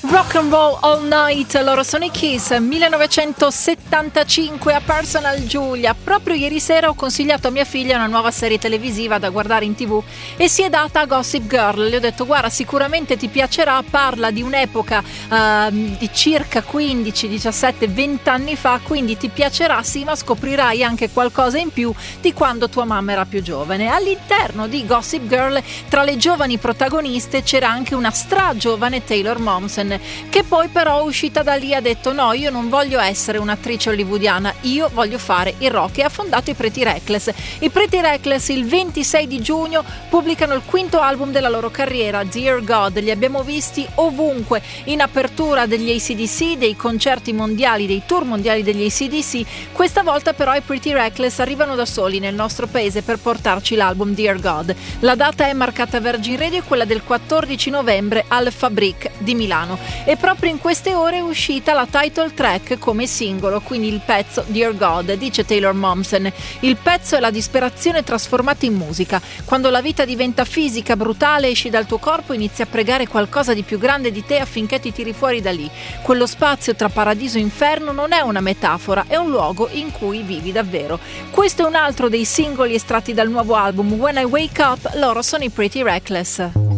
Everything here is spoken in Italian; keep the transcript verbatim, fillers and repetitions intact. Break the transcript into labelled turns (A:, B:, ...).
A: Rock and Roll All Night, loro sono i Kiss, millenovecentosettantacinque a Personal Julia. Proprio ieri sera ho consigliato a mia figlia una nuova serie televisiva da guardare in tv e si è data a Gossip Girl. Le ho detto: guarda, sicuramente ti piacerà, parla di un'epoca uh, di circa quindici, diciassette, venti anni fa, quindi ti piacerà, sì, ma scoprirai anche qualcosa in più di quando tua mamma era più giovane. All'interno di Gossip Girl, tra le giovani protagoniste, c'era anche una stragiovane Taylor Momsen, che poi però uscita da lì ha detto: no, io non voglio essere un'attrice hollywoodiana, io voglio fare il rock, e ha fondato i Pretty Reckless. I Pretty Reckless il ventisei di giugno pubblicano il quinto album della loro carriera, Dear God. Li abbiamo visti ovunque, in apertura degli A C D C, dei concerti mondiali, dei tour mondiali degli A C D C. Questa volta però i Pretty Reckless arrivano da soli nel nostro paese per portarci l'album Dear God. La data è marcata Virgin Radio, quella del quattordici novembre al Fabric di Milano. E proprio in queste ore è uscita la title track come singolo, quindi il pezzo Dear God. Dice Taylor Momsen: il pezzo è la disperazione trasformata in musica. Quando la vita diventa fisica, brutale, esci dal tuo corpo, inizi a pregare qualcosa di più grande di te affinché ti tiri fuori da lì. Quello spazio tra paradiso e inferno non è una metafora, è un luogo in cui vivi davvero. Questo è un altro dei singoli estratti dal nuovo album When I Wake Up, loro sono i Pretty Reckless.